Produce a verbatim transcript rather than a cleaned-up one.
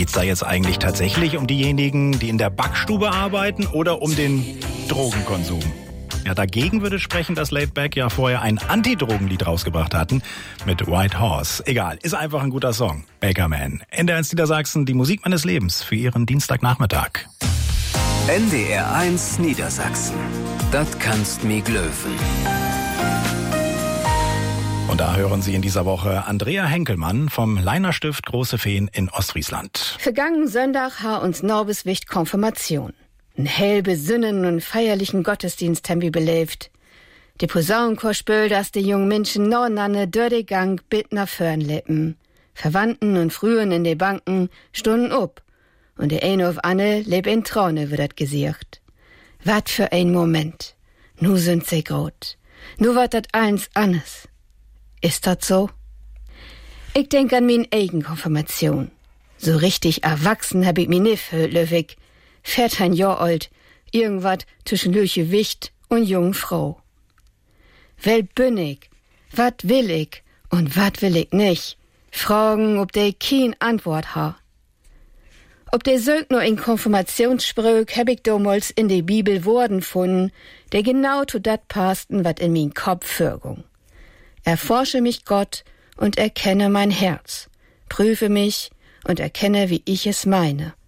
Geht's da jetzt eigentlich tatsächlich um diejenigen, die in der Backstube arbeiten oder um den Drogenkonsum? Ja, dagegen würde sprechen, dass Laidback ja vorher ein Anti-Drogen-Lied rausgebracht hatten mit White Horse. Egal, ist einfach ein guter Song. Baker Man. N D R eins Niedersachsen, die Musik meines Lebens für Ihren Dienstagnachmittag. N D R eins Niedersachsen. Das kannst mi glöwen. Und da hören Sie in dieser Woche Andrea Henkelmann vom Leinerstift Große Feen in Ostfriesland. Vergangenen Sonntag ha uns Norbeswicht Konfirmation. Ein hell besinnen und feierlichen Gottesdienst haben wir belebt. Die Posaunenchor spült, dass die jungen Menschen nornanne durch den Gang bit nach vorn leppen. Verwandten und Frühen in de Banken stunden up. Und der eine auf Anne leb in Traune, wird dat gesiegt. Wat für ein Moment. Nu sind sie grot. Nu wird dat eins anders. Ist dat so? Ich denk an min eigen Konfirmation. So richtig erwachsen hab ich mi nicht Löwig. vierzehn Jahr alt, irgendwat zwischen Lüche Wicht und jungen Frau. Wel bin ich? Wat will ich? Und wat will ich nicht? Fragen, ob de kein Antwort ha. Ob de sögt nur in Konfirmationssprüch hab ich damals in de Bibel Worten gefunden, der genau zu dat passten, wat in min Kopf förgung. Erforsche mich Gott und erkenne mein Herz. Prüfe mich und erkenne, wie ich es meine.